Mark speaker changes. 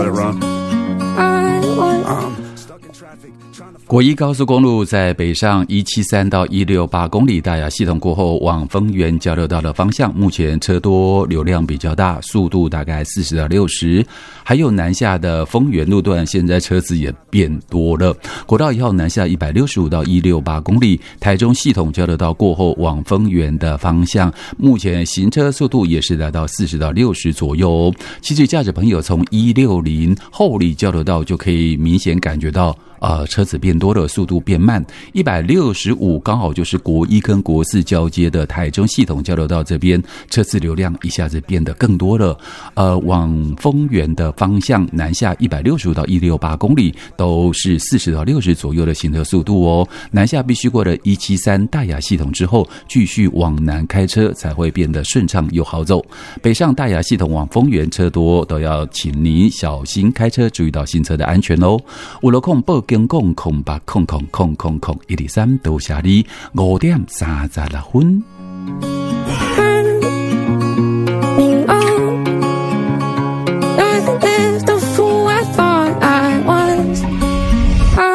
Speaker 1: let it run.
Speaker 2: 国一高速公路在北上173到168公里大雅系统过后，往丰原交流道的方向，目前车多，流量比较大，速度大概40到60。还有南下的丰原路段，现在车子也变多了。国道1号南下165到168公里，台中系统交流道过后往丰原的方向，目前行车速度也是来到40到60左右。其实驾驶朋友从160后里交流道就可以明显感觉到车子变多了，速度变慢。165刚好就是国一跟国四交接的台中系统交流道这边，车次流量一下子变得更多了。往丰原的方向南下165到168公里都是40到60左右的行车速度哦。南下必须过了173大雅系统之后，继续往南开车才会变得顺畅又好走。北上大雅系统往丰原车多，都要请你小心开车，注意到行车的安全哦。560报警控0800000013，多谢你5:36。